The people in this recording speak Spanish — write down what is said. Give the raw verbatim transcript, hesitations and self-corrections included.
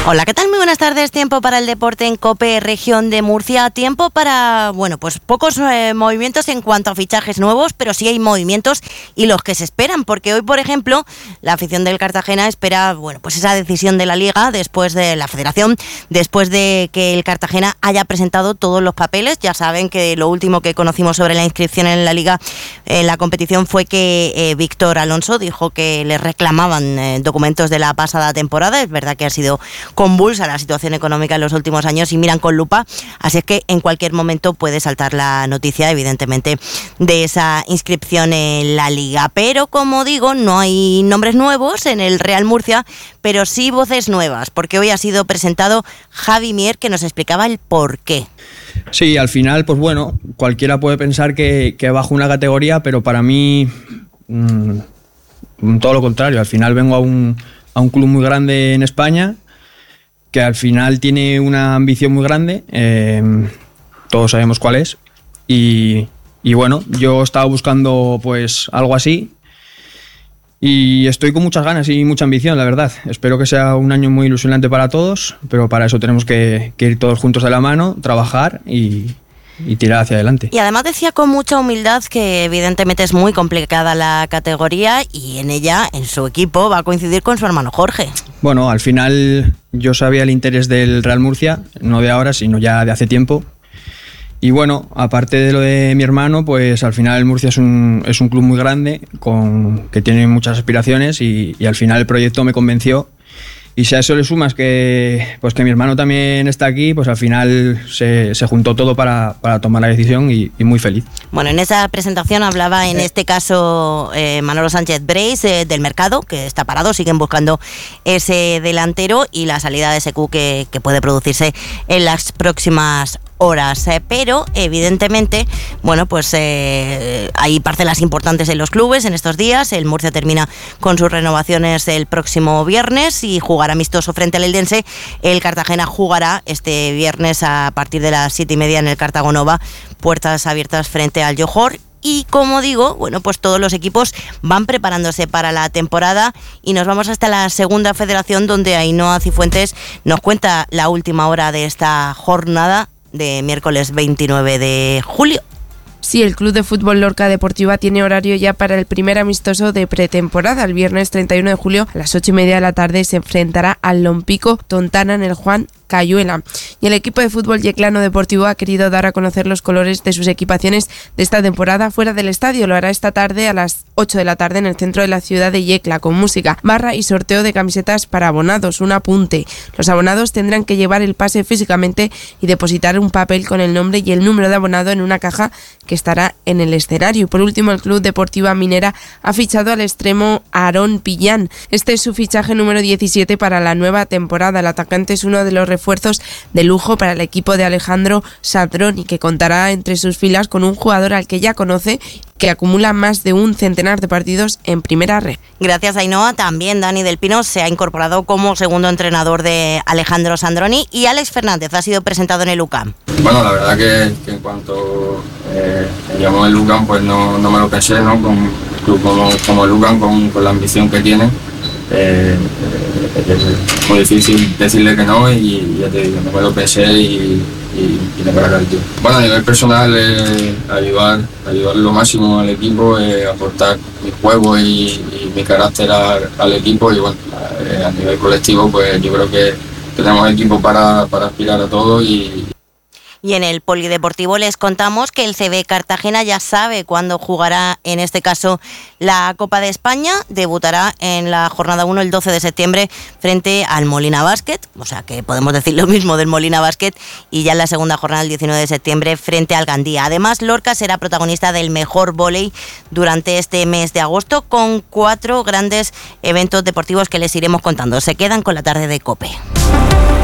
Hola, ¿qué tal? Muy buenas tardes. Tiempo para el deporte en COPE Región de Murcia. Tiempo para, bueno, pues pocos eh, movimientos en cuanto a fichajes nuevos, pero sí hay movimientos y los que se esperan, porque hoy, por ejemplo, la afición del Cartagena espera, bueno, pues esa decisión de la Liga, después de la Federación, después de que el Cartagena haya presentado todos los papeles. Ya saben que lo último que conocimos sobre la inscripción en la Liga, en la competición, fue que eh, Víctor Alonso dijo que le reclamaban eh, documentos de la pasada temporada. Es verdad que ha sido convulsa la situación económica en los últimos años y miran con lupa, así es que en cualquier momento puede saltar la noticia, evidentemente, de esa inscripción en la Liga. Pero, como digo, no hay nombres nuevos en el Real Murcia, pero sí voces nuevas, porque hoy ha sido presentado Javi Mier, que nos explicaba el porqué. Sí, al final, pues bueno, cualquiera puede pensar que, que bajo una categoría, pero para mí mmm, todo lo contrario. Al final vengo a un, a un club muy grande en España, que al final tiene una ambición muy grande, eh, todos sabemos cuál es, y, y bueno, yo estaba buscando pues algo así, y estoy con muchas ganas y mucha ambición, la verdad. Espero que sea un año muy ilusionante para todos, pero para eso tenemos que, que ir todos juntos de la mano, trabajar y... y tirar hacia adelante. Y además decía con mucha humildad que evidentemente es muy complicada la categoría y en ella, en su equipo, va a coincidir con su hermano Jorge. Bueno, al final yo sabía el interés del Real Murcia, no de ahora, sino ya de hace tiempo. Y bueno, aparte de lo de mi hermano, pues al final el Murcia es un, es un club muy grande, con, que tiene muchas aspiraciones y, y al final el proyecto me convenció. Y si a eso le sumas que, pues que mi hermano también está aquí, pues al final se, se juntó todo para, para tomar la decisión y, y muy feliz. Bueno, en esa presentación hablaba en este caso eh, Manolo Sánchez Breis eh, del mercado, que está parado, siguen buscando ese delantero y la salida de S Q que, que puede producirse en las próximas horas, eh, pero evidentemente, bueno, pues eh, hay parcelas importantes en los clubes en estos días. El Murcia termina con sus renovaciones el próximo viernes y jugará amistoso frente al Eldense. El Cartagena jugará este viernes a partir de las siete y media en el Cartagonova, puertas abiertas frente al Johor. Y como digo, bueno, pues todos los equipos van preparándose para la temporada y nos vamos hasta la segunda federación, donde Ainhoa Cifuentes nos cuenta la última hora de esta jornada de miércoles veintinueve de julio. Sí, el Club de Fútbol Lorca Deportiva tiene horario ya para el primer amistoso de pretemporada. El viernes treinta y uno de julio a las ocho y media de la tarde se enfrentará al Lompico Tontana en el Juan Cayuela. Y el equipo de fútbol yeclano deportivo ha querido dar a conocer los colores de sus equipaciones de esta temporada fuera del estadio. Lo hará esta tarde a las ocho de la tarde en el centro de la ciudad de Yecla, con música, barra y sorteo de camisetas para abonados. Un apunte: los abonados tendrán que llevar el pase físicamente y depositar un papel con el nombre y el número de abonado en una caja que estará en el escenario. Y por último, el Club Deportiva Minera ha fichado al extremo Aarón Pillán. Este es su fichaje número diecisiete para la nueva temporada. El atacante es uno de los refuerzos de lujo para el equipo de Alejandro Sadroni, que contará entre sus filas con un jugador al que ya conoce, que acumula más de un centenar de partidos en primera red. Gracias, Ainhoa. También Dani del Pino se ha incorporado como segundo entrenador de Alejandro Sandroni y Alex Fernández ha sido presentado en el U C A M. Bueno, la verdad que, que en cuanto eh, me llamó el U C A M, pues no, no me lo pensé, ¿no? Con un club como, como el U C A M, con, con la ambición que tiene, eh, es muy difícil decirle que no y ya te digo, no me lo pensé y y, y le para el tiempo. Bueno, a nivel personal, eh, ayudar, ayudar lo máximo al equipo, eh, aportar mi juego y, y mi carácter a, al equipo y bueno, eh, a nivel colectivo, pues yo creo que tenemos equipo para, para aspirar a todo y Y en el polideportivo les contamos que el C B Cartagena ya sabe cuándo jugará, en este caso, la Copa de España. Debutará en la jornada uno el doce de septiembre frente al Molina Basket, o sea que podemos decir lo mismo del Molina Basket, y ya en la segunda jornada el diecinueve de septiembre frente al Gandía. Además, Lorca será protagonista del mejor vóley durante este mes de agosto, con cuatro grandes eventos deportivos que les iremos contando. Se quedan con la tarde de COPE.